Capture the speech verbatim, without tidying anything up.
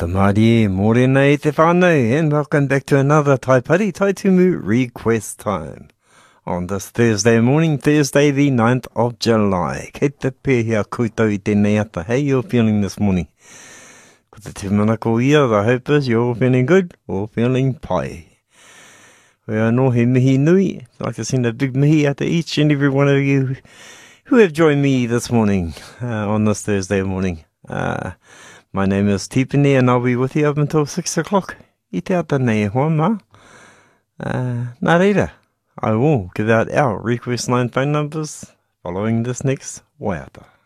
Tata Māori, morena e te whānau, and welcome back to another Taipari Taitumu request time. On this Thursday morning, Thursday the ninth of July. Kei te pēhea koutou i tēnei ata. How you feeling this morning? Ko te tūmana ko ia, the hope is you're feeling good or feeling pai. We are no he mihi nui. I'd like to send a big mihi out to each and every one of you who have joined me this morning, uh, on this Thursday morning. Uh, my name is Tipene and I'll be with you up until six o'clock. I te ata nei hoa mā. Uh, nā reira, I will give out our request line phone numbers following this next waiata.